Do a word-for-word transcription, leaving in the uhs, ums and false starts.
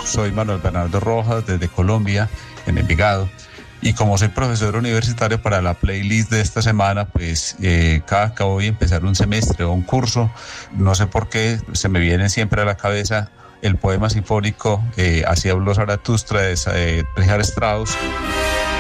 soy Manuel Bernardo Rojas desde Colombia, en Envigado. Y como soy profesor universitario, para la playlist de esta semana, pues eh, cada que voy a empezar un semestre o un curso, no sé por qué, se me viene siempre a la cabeza el poema sinfónico eh, Así habló Zaratustra de, de Richard Strauss.